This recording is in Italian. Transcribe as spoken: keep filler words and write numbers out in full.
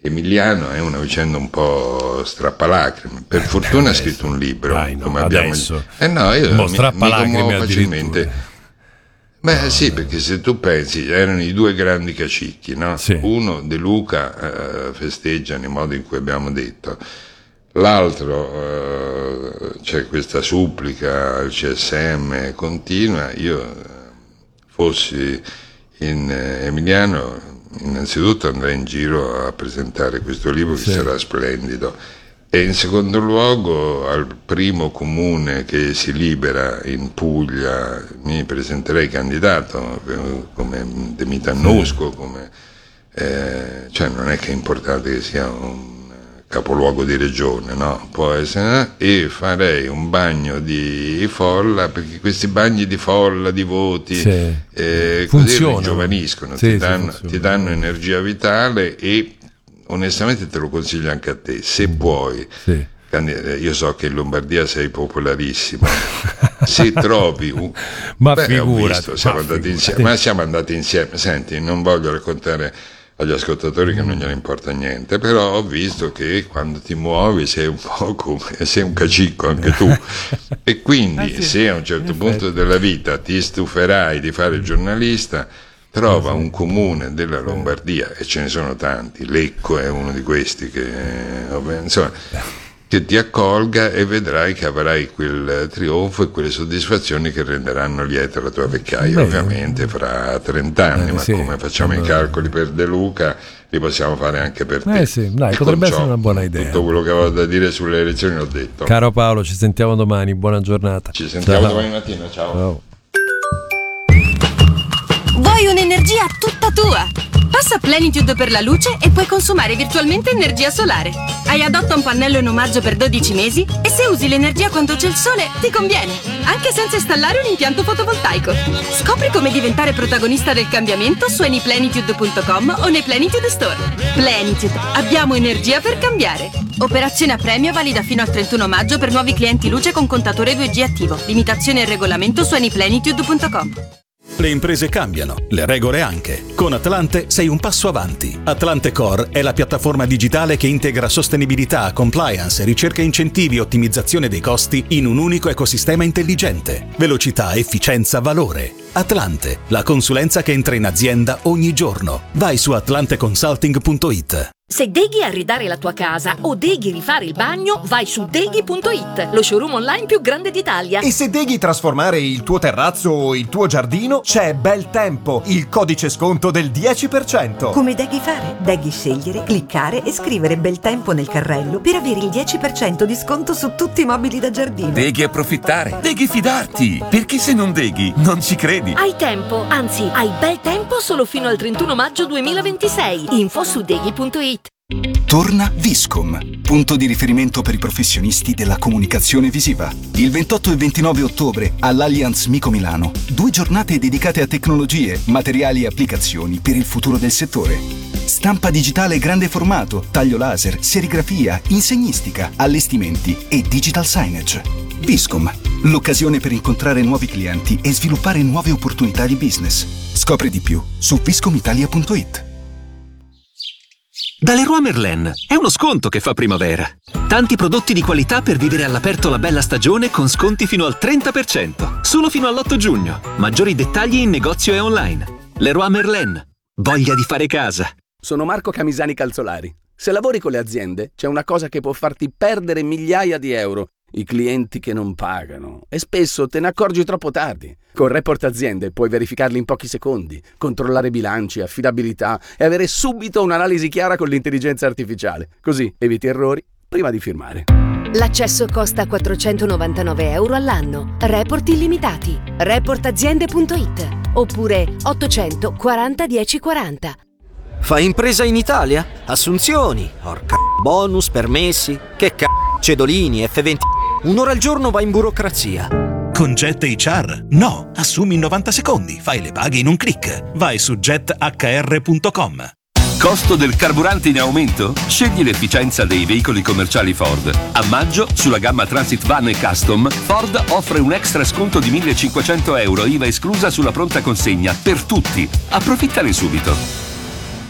Emiliano è una vicenda un po' strappalacrime. Per fortuna ha scritto un libro. Dai, no, come abbiamo... adesso. Eh no, io Mo mi, strappalacrime mi commuovo facilmente. addirittura. Beh sì, perché se tu pensi, erano i due grandi cacicchi, no? Sì. Uno, De Luca, eh, festeggia nei modi in cui abbiamo detto, l'altro eh, c'è questa supplica al C S M continua. Io eh, fossi in eh, Emiliano, innanzitutto andrei in giro a presentare questo libro che sì. sarà splendido. E in secondo luogo al primo comune che si libera in Puglia mi presenterei candidato come Demitannusco, come, eh, cioè non è che è importante che sia un capoluogo di regione, no? Può essere, e farei un bagno di folla, perché questi bagni di folla, di voti, sì. eh, così Funzionano. ringiovaniscono, Sì, ti, sì, danno, funziona. ti danno energia vitale e onestamente te lo consiglio anche a te, se puoi. Sì. Io so che in Lombardia sei popolarissimo, se trovi un... ma Beh, ho figurati, visto, siamo ma andati figurati. insieme, ma siamo andati insieme. Senti, non voglio raccontare agli ascoltatori che non gliene importa niente, però ho visto che quando ti muovi sei un po' come sei un cacicco anche tu, e quindi ah, sì. se a un certo punto della vita ti stuferai di fare il giornalista, trova un comune della Lombardia, e ce ne sono tanti, Lecco è uno di questi, che insomma, che ti accolga, e vedrai che avrai quel trionfo e quelle soddisfazioni che renderanno lieta la tua vecchiaia. Beh, ovviamente fra trent'anni, eh, ma sì, come facciamo allora. I calcoli per De Luca li possiamo fare anche per te. Eh sì, dai, potrebbe essere una buona idea. Tutto quello che avevo da dire sulle elezioni l'ho detto. Caro Paolo, ci sentiamo domani, buona giornata. Ci sentiamo ciao. Domani mattina, ciao. Ciao. Vuoi un'energia tutta tua? Passa a Plenitude per la luce e puoi consumare virtualmente energia solare. Hai Adotta un pannello in omaggio per dodici mesi e se usi l'energia quando c'è il sole ti conviene, anche senza installare un impianto fotovoltaico. Scopri come diventare protagonista del cambiamento su any plenitude punto com o nei Plenitude Store. Plenitude, abbiamo energia per cambiare. Operazione a premio valida fino al trentuno maggio per nuovi clienti luce con contatore due G attivo. Limitazione e regolamento su any plenitude punto com. Le imprese cambiano, le regole anche. Con Atlante sei un passo avanti. Atlante Core è la piattaforma digitale che integra sostenibilità, compliance, ricerca incentivi e ottimizzazione dei costi in un unico ecosistema intelligente. Velocità, efficienza, valore. Atlante, la consulenza che entra in azienda ogni giorno. Vai su atlante consulting punto it. Se deghi arredare la tua casa o deghi rifare il bagno, vai su deghi punto it, lo showroom online più grande d'Italia. E se deghi trasformare il tuo terrazzo o il tuo giardino, c'è Bel Tempo, il codice sconto del dieci per cento. Come deghi fare? Deghi scegliere, cliccare e scrivere Bel Tempo nel carrello per avere il dieci per cento di sconto su tutti i mobili da giardino. Deghi approfittare, deghi fidarti, perché se non deghi non ci credi. Hai tempo, anzi hai bel tempo solo fino al trentuno maggio duemilaventisei. Info su deghi punto it. Torna Viscom, punto di riferimento per i professionisti della comunicazione visiva. Il ventotto e ventinove ottobre all'Allianz Mico Milano, due giornate dedicate a tecnologie, materiali e applicazioni per il futuro del settore. Stampa digitale grande formato, taglio laser, serigrafia, insegnistica, allestimenti e digital signage. Viscom, l'occasione per incontrare nuovi clienti e sviluppare nuove opportunità di business. Scopri di più su viscom italia punto it. Da Leroy Merlin è uno sconto che fa primavera. Tanti prodotti di qualità per vivere all'aperto la bella stagione con sconti fino al trenta per cento. Solo fino all'otto giugno. Maggiori dettagli in negozio e online. Leroy Merlin. Voglia di fare casa. Sono Marco Camisani Calzolari. Se lavori con le aziende, c'è una cosa che può farti perdere migliaia di euro. I clienti che non pagano. E spesso te ne accorgi troppo tardi. Con Report Aziende puoi verificarli in pochi secondi, controllare bilanci, affidabilità e avere subito un'analisi chiara con l'intelligenza artificiale. Così eviti errori prima di firmare. L'accesso costa quattrocentonovantanove euro all'anno. Report illimitati. report aziende punto it oppure ottocento quaranta dieci quaranta. Fai impresa in Italia? Assunzioni, orca bonus, permessi, che c***o, cedolini, effe venti. Un'ora al giorno vai in burocrazia. Con Jet acca erre? No, assumi in novanta secondi, fai le paghe in un click. Vai su jet acca erre punto com. Costo del carburante in aumento? Scegli l'efficienza dei veicoli commerciali Ford. A maggio, sulla gamma Transit Van e Custom, Ford offre un extra sconto di millecinquecento euro, I V A esclusa sulla pronta consegna, per tutti. Approfittane subito.